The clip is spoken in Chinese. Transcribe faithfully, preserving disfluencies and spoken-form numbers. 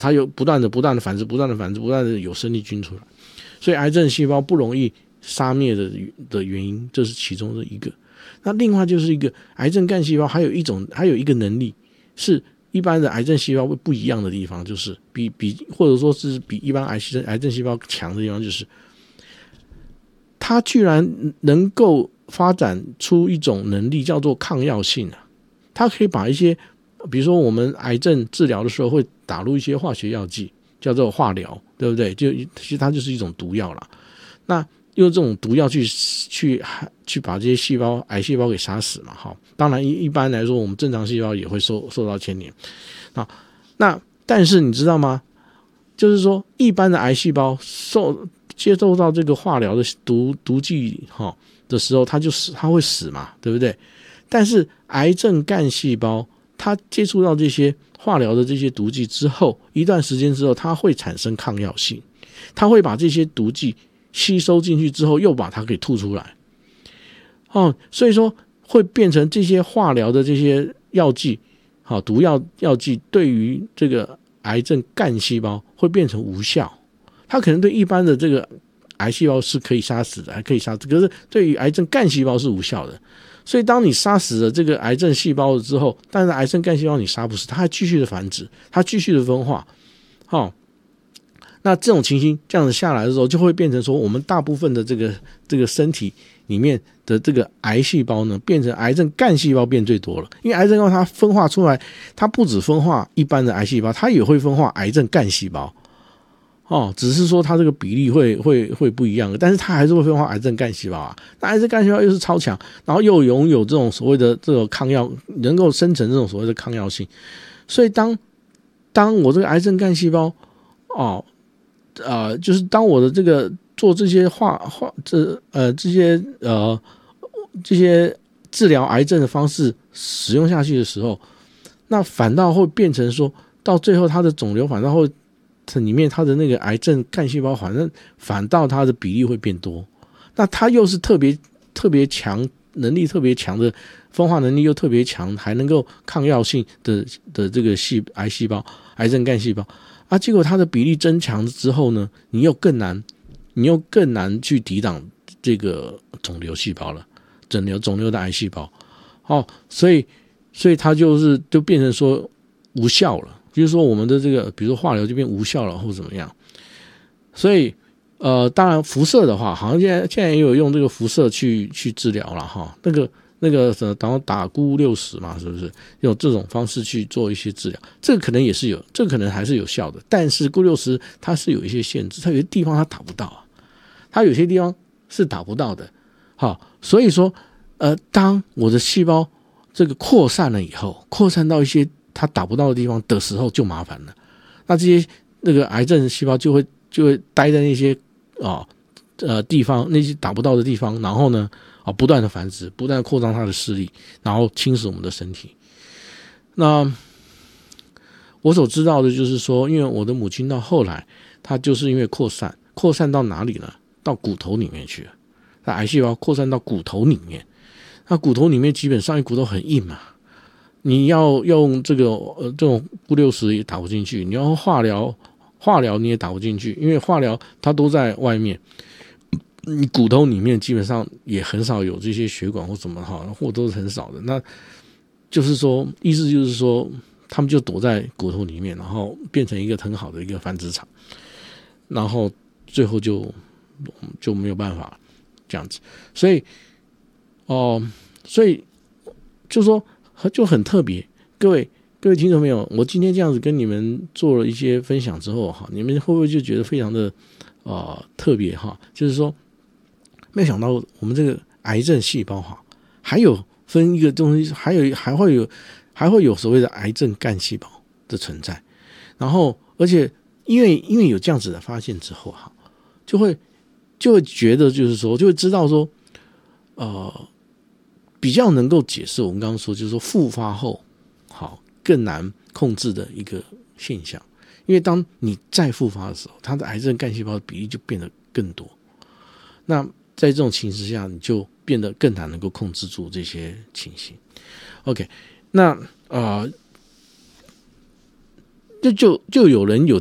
它有不断的不断的繁殖，不断的繁殖，不断的有生力军出来，所以癌症细胞不容易杀灭的的原因，这是其中的一个。那另外就是一个癌症干细胞，还有一种还有一个能力是一般的癌症细胞不一样的地方，就是比比或者说是比一般癌症癌症细胞强的地方，就是它居然能够发展出一种能力叫做抗药性啊，它可以把一些比如说我们癌症治疗的时候会打入一些化学药剂，叫做化疗，对不对？就其实它就是一种毒药啦。那用这种毒药去去去把这些细胞癌细胞给杀死嘛，哈。当然一一般来说，我们正常细胞也会受受到牵连啊。那但是你知道吗？就是说，一般的癌细胞受接受到这个化疗的毒毒剂哈的时候，它就死，它会死嘛，对不对？但是癌症干细胞，它接触到这些化疗的这些毒剂之后，一段时间之后，它会产生抗药性，它会把这些毒剂吸收进去之后，又把它给吐出来。哦，所以说会变成这些化疗的这些药剂，好，毒药药剂对于这个癌症干细胞会变成无效。它可能对一般的这个癌细胞是可以杀死的，还可以杀死，可是对于癌症干细胞是无效的。所以当你杀死了这个癌症细胞之后，但是癌症干细胞你杀不死，它还继续的繁殖，它继续的分化。好、哦，那这种情形这样子下来的时候，就会变成说，我们大部分的这个这个身体里面的这个癌细胞呢，变成癌症干细胞变最多了。因为癌症干细胞它分化出来，它不只分化一般的癌细胞，它也会分化癌症干细胞。哦，只是说它这个比例会会会不一样的，但是它还是会分化癌症干细胞啊。那癌症干细胞又是超强，然后又拥有这种所谓的这种抗药，能够生成这种所谓的抗药性。所以当当我这个癌症干细胞哦，呃，就是当我的这个做这些化化这呃这些呃这些治疗癌症的方式使用下去的时候，那反倒会变成说，到最后它的肿瘤反倒会。里面它的那个癌症干细胞反正反倒它的比例会变多，那它又是特别特别强能力特别强的分化能力又特别强，还能够抗药性的的这个细癌细胞癌症干细胞啊，结果它的比例增强之后呢，你又更难你又更难去抵挡这个肿瘤细胞了，肿瘤肿瘤的癌细胞，哦，所以所以它就是就变成说无效了。就是说，我们的这个，比如说化疗就变无效了，或者怎么样。所以，呃，当然辐射的话，好像现在现在也有用这个辐射去去治疗了哈。那个那个什么，然后打钴六十嘛，是不是用这种方式去做一些治疗？这个可能也是有，这个可能还是有效的。但是钴六十它是有一些限制，它有些地方它打不到啊，它有些地方是打不到的。好，所以说，呃，当我的细胞这个扩散了以后，扩散到一些它打不到的地方的时候就麻烦了，那这些那个癌症细胞就会就会待在那些啊呃地方，那些打不到的地方，然后呢啊不断的繁殖，不断的扩张它的势力，然后侵蚀我们的身体。那我所知道的就是说，因为我的母亲到后来，她就是因为扩散，扩散到哪里呢？到骨头里面去了。那癌细胞扩散到骨头里面，那骨头里面基本上因为骨头很硬嘛。你要用这个呃这种钴六十也打不进去，你要化疗化疗你也打不进去，因为化疗它都在外面，你骨头里面基本上也很少有这些血管或什么哈，或都是很少的。那就是说，意思就是说，他们就躲在骨头里面，然后变成一个很好的一个繁殖场，然后最后就就没有办法这样子。所以哦、呃，所以就说。就很特别，各位各位听众朋友，我今天这样子跟你们做了一些分享之后哈，你们会不会就觉得非常的呃特别哈？就是说，没有想到我们这个癌症细胞哈，还有分一个东西，还有还会有还会有所谓的癌症干细胞的存在，然后而且因为因为有这样子的发现之后哈，就会就会觉得就是说，就会知道说，呃。比较能够解释我们刚刚说，就是说复发后好更难控制的一个现象，因为当你再复发的时候，它的癌症干细胞的比例就变得更多。那在这种情形下，你就变得更难能够控制住这些情形。OK， 那呃， 就就就有人有